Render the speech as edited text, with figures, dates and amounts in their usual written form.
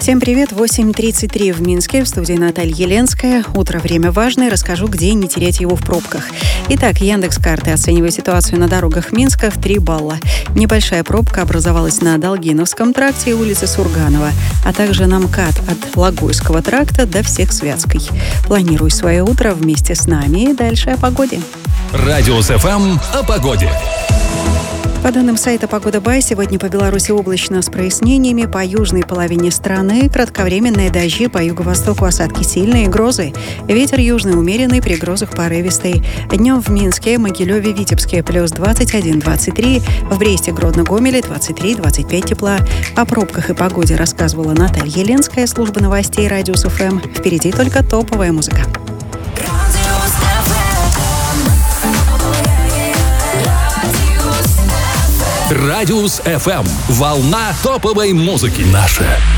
Всем привет, 8:33 в Минске, в студии Наталья Еленская. Утро, время важное, расскажу, где не терять его в пробках. Итак, Яндекс.Карты оценивает ситуацию на дорогах Минска в 3 балла. Небольшая пробка образовалась на Долгиновском тракте и улице Сурганова, а также на МКАД от Логойского тракта до Всехсвятской. Планируй свое утро вместе с нами и дальше о погоде. Радиус ФМ о погоде. По данным сайта «Погода Бай», сегодня по Беларуси облачно с прояснениями, по южной половине страны кратковременные дожди, по юго-востоку осадки сильные, грозы. Ветер южный умеренный, при грозах порывистый. Днем в Минске, Могилеве, Витебске плюс 21-23, в Бресте, Гродно, Гомеле 23-25 тепла. О пробках и погоде рассказывала Наталья Еленская, служба новостей Радиус ФМ. Впереди только топовая музыка. Радиус ФМ. Волна топовой музыки. Наша